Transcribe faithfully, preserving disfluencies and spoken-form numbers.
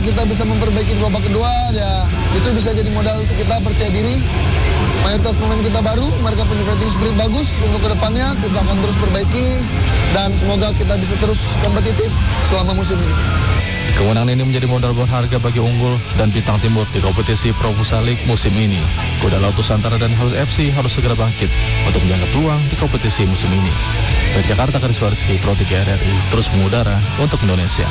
kita bisa memperbaiki babak kedua, ya itu bisa jadi modal untuk kita percaya diri. Mayoritas pemain kita baru, mereka punya fighting spirit bagus. Untuk kedepannya kita akan terus perbaiki dan semoga kita bisa terus kompetitif selama musim ini. Kemenangan ini menjadi modal berharga bagi Unggul dan Bintang Timur di kompetisi Pro Futsal League musim ini. Kuda Laut Nusantara dan Halus F C harus segera bangkit untuk menjaga peluang di kompetisi musim ini. Dari Jakarta, Kariswarci, Pro tiga R R I terus mengudara untuk Indonesia.